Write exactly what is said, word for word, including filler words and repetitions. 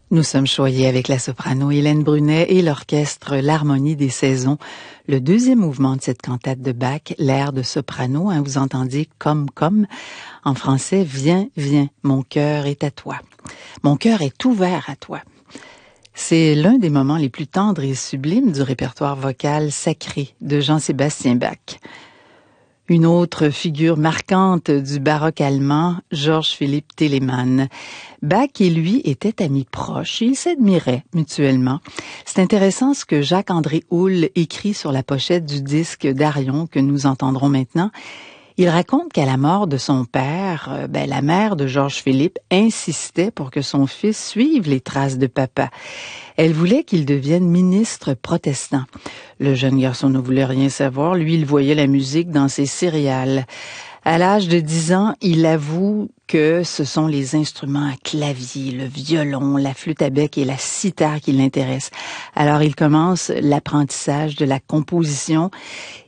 Nous sommes choyés avec la soprano Hélène Brunet et l'orchestre L'Harmonie des Saisons. Le deuxième mouvement de cette cantate de Bach, l'air de soprano, hein, vous entendiez comme, comme. En français, viens, viens, mon cœur est à toi. Mon cœur est ouvert à toi. C'est l'un des moments les plus tendres et sublimes du répertoire vocal sacré de Jean-Sébastien Bach. Une autre figure marquante du baroque allemand, Georges Philipp Telemann. Bach et lui étaient amis proches, ils s'admiraient mutuellement. C'est intéressant ce que Jacques-André Houle écrit sur la pochette du disque d'Arion que nous entendrons maintenant. Il raconte qu'à la mort de son père, ben, la mère de Georges Philipp insistait pour que son fils suive les traces de papa. Elle voulait qu'il devienne ministre protestant. Le jeune garçon ne voulait rien savoir. Lui, il voyait la musique dans ses céréales. À l'âge de dix ans, il avoue que ce sont les instruments à clavier, le violon, la flûte à bec et la cithare qui l'intéressent. Alors, il commence l'apprentissage de la composition.